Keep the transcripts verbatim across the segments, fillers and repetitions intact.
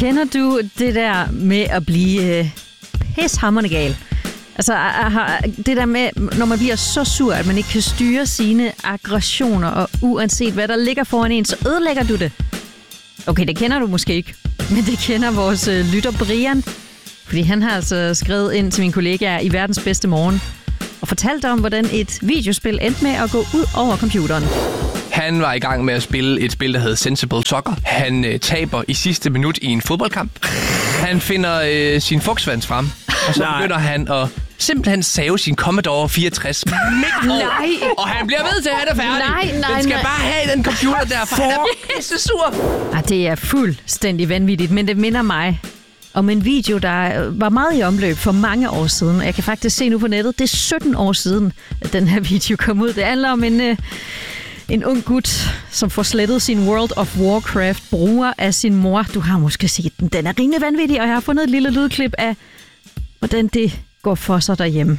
Kender du det der med at blive øh, pishamrende gal? Altså det der med, når man bliver så sur, at man ikke kan styre sine aggressioner, og uanset hvad der ligger foran en, så ødelægger du det. Okay, det kender du måske ikke, men det kender vores øh, lytter Brian. Fordi han har altså skrevet ind til mine kollegaer i Verdens Bedste Morgen og fortalt om, hvordan et videospil endte med at gå ud over computeren. Han var i gang med at spille et spil, der hedder Sensible Soccer. Han øh, taber i sidste minut i en fodboldkamp. Han finder øh, sin fugsvans frem, og så Nej. begynder han at simpelthen save sin Commodore fireogtres midt over. Og han bliver ved til, at han er færdig. Nej, nej, den skal nej. bare have den computer der, for han er pisse sur. Ah, det er fuldstændig vanvittigt, men det minder mig om en video, der var meget i omløb for mange år siden. Jeg kan faktisk se nu på nettet, det er sytten år siden, at den her video kom ud. Det handler om en... Øh, En ung gut, som får slettet sin World of Warcraft-bruger af sin mor. Du har måske set den. Den er rimelig vanvittig, og jeg har fundet et lille lydklip af, hvordan det går for sig derhjemme.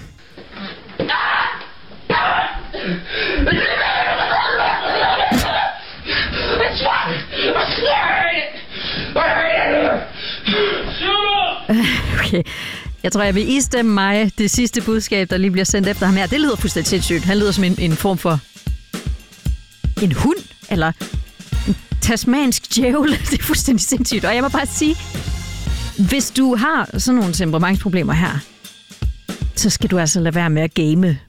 Okay. Jeg tror, jeg vil istemme mig det sidste budskab, der lige bliver sendt efter ham her. Det lyder fuldstændig sindssygt. Han lyder som en, en form for... en hund, eller en tasmansk djævel. Det er fuldstændig sindssygt. Og jeg må bare sige, hvis du har sådan nogle temperamentsproblemer her, så skal du altså lade være med at game